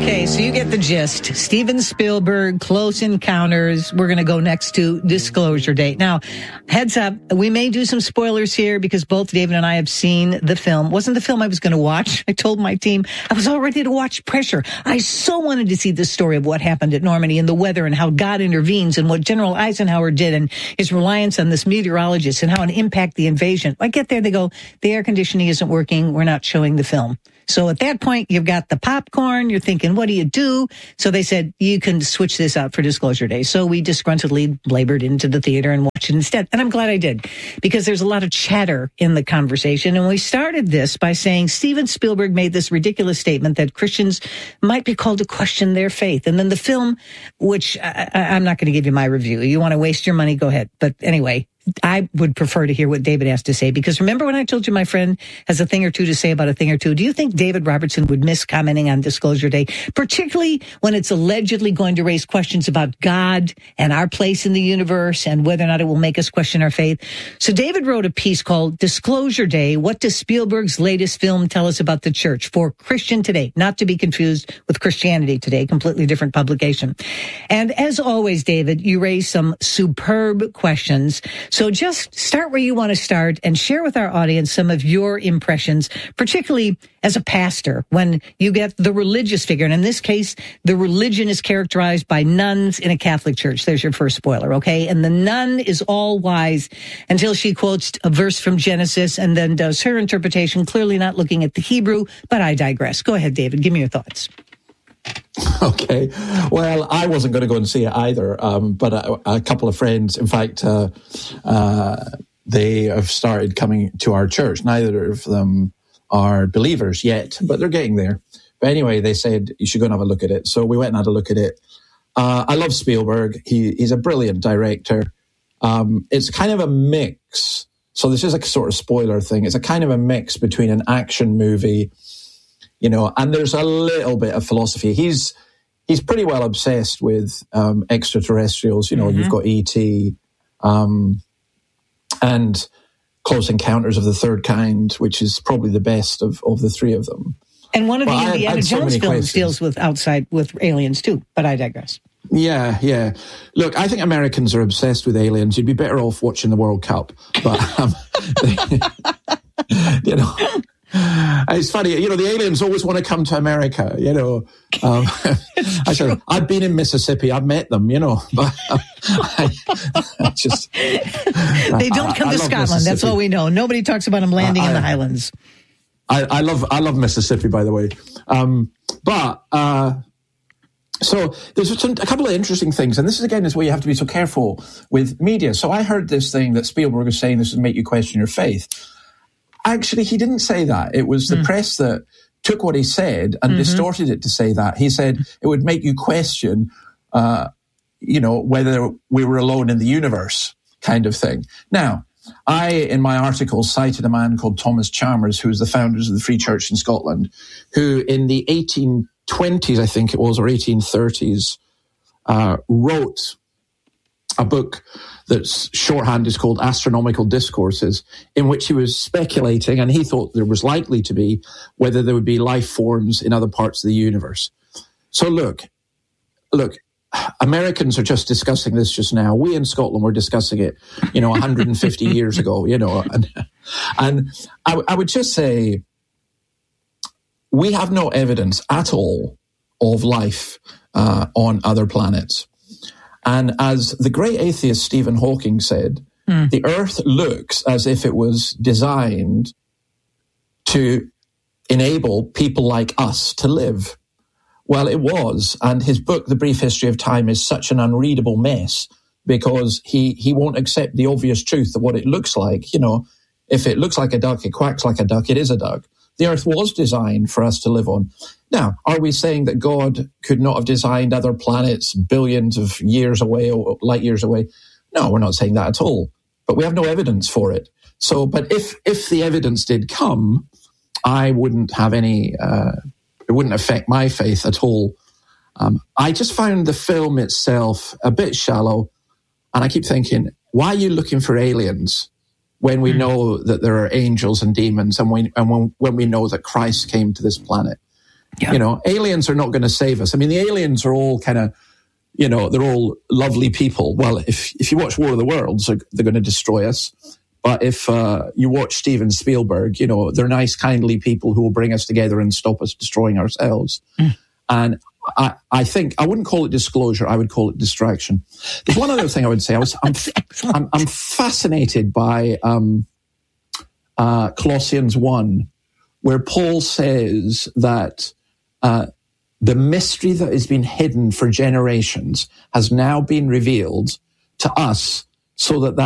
Okay, so you get the gist. Steven Spielberg, Close Encounters. We're going to go next to Disclosure Day. Now, heads up, we may do some spoilers here because both David and I have seen the film. Wasn't the film I was going to watch. I told my team I was all ready to watch Pressure. I so wanted to see the story of what happened at Normandy and the weather and how God intervenes and what General Eisenhower did and his reliance on this meteorologist and how it impacted the invasion. I get there, they go, the air conditioning isn't working. We're not showing the film. So at that point, you've got the popcorn. You're thinking, what do you do? So they said, you can switch this out for Disclosure Day. So we disgruntledly labored into the theater and watched it instead. And I'm glad I did because there's a lot of chatter in the conversation. And we started this by saying Steven Spielberg made this ridiculous statement that Christians might be called to question their faith. And then the film, which I'm not going to give you my review. You want to waste your money? Go ahead. But anyway, I would prefer to hear what David has to say, because remember when I told you my friend has a thing or two to say about a thing or two? Do you think David Robertson would miss commenting on Disclosure Day, particularly when it's allegedly going to raise questions about God and our place in the universe and whether or not it will make us question our faith? So David wrote a piece called Disclosure Day, What Does Spielberg's Latest Film Tell Us About the Church? For Christian Today, not to be confused with Christianity Today, completely different publication. And as always, David, you raised some superb questions. So just start where you want to start and share with our audience some of your impressions, particularly as a pastor, when you get the religious figure. And in this case, the religion is characterized by nuns in a Catholic church. There's your first spoiler, okay? And the nun is all wise until she quotes a verse from Genesis and then does her interpretation, clearly not looking at the Hebrew, but I digress. Go ahead, David. Give me your thoughts. Okay. Well, I wasn't going to go and see it either, but a couple of friends, in fact, they have started coming to our church. Neither of them are believers yet, but they're getting there. But anyway, they said, you should go and have a look at it. So we went and had a look at it. I love Spielberg. He's a brilliant director. It's kind of a mix. So this is a sort of spoiler thing. It's a kind of a mix between an action movie, you know, and there's a little bit of philosophy. He's pretty well obsessed with extraterrestrials. You know, You've got E.T. And Close Encounters of the Third Kind, which is probably the best of the three of them. And one of the Indiana Jones films deals with aliens too, but I digress. Yeah. Look, I think Americans are obsessed with aliens. You'd be better off watching the World Cup. But, you know... It's funny, you know, the aliens always want to come to America, you know. I've been in Mississippi, I've met them, you know. But they don't come to Scotland, that's all we know. Nobody talks about them landing in the Highlands. I love Mississippi, by the way. So there's a couple of interesting things, and this is where you have to be so careful with media. So I heard this thing that Spielberg was saying, this would make you question your faith. Actually, he didn't say that. It was the press that took what he said and distorted it to say that. He said it would make you question, whether we were alone in the universe, kind of thing. Now, I, in my article, cited a man called Thomas Chalmers, who was the founders of the Free Church in Scotland, who in the 1820s, I think it was, or 1830s, wrote a book that's shorthand is called Astronomical Discourses, in which he was speculating, and he thought there was likely to be, whether there would be life forms in other parts of the universe. So look, Americans are just discussing this just now. We in Scotland were discussing it, 150 years ago, and I would just say we have no evidence at all of life on other planets. And as the great atheist Stephen Hawking said, the Earth looks as if it was designed to enable people like us to live. Well, it was. And his book, The Brief History of Time, is such an unreadable mess because he won't accept the obvious truth of what it looks like. If it looks like a duck, it quacks like a duck, it is a duck. The Earth was designed for us to live on. Now, are we saying that God could not have designed other planets billions of years away or light years away? No, we're not saying that at all. But we have no evidence for it. So, but if the evidence did come, I wouldn't have any, it wouldn't affect my faith at all. I just found the film itself a bit shallow. And I keep thinking, why are you looking for aliens when we know that there are angels and demons and when we know that Christ came to this planet? Yeah. You know, aliens are not going to save us. I mean, the aliens are all kind of, you know, they're all lovely people. Well, if you watch War of the Worlds, they're going to destroy us. But if you watch Steven Spielberg, you know, they're nice, kindly people who will bring us together and stop us destroying ourselves. And I think I wouldn't call it disclosure. I would call it distraction. There's one other thing I would say. I'm fascinated by Colossians 1, where Paul says that the mystery that has been hidden for generations has now been revealed to us, so that